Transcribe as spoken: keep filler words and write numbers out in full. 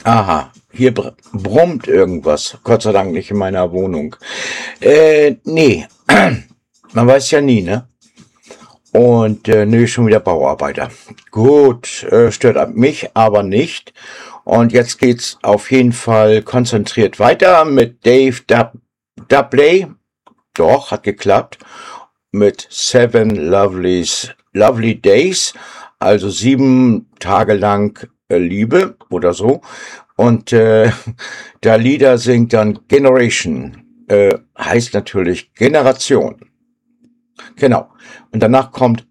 Aha, hier br brummt irgendwas. Gott sei Dank nicht in meiner Wohnung. Äh, nee, man weiß ja nie, ne? Und äh, nö, schon wieder Bauarbeiter. Gut, äh, stört mich aber nicht. Und jetzt geht's auf jeden Fall konzentriert weiter mit Dave Dub Dubley. Doch, hat geklappt. Mit Seven Lovelies, Lovely Days. Also sieben Tage lang äh, Liebe oder so. Und äh, der Lieder singt dann Generation. Äh, heißt natürlich Generation. Genau. Und danach kommt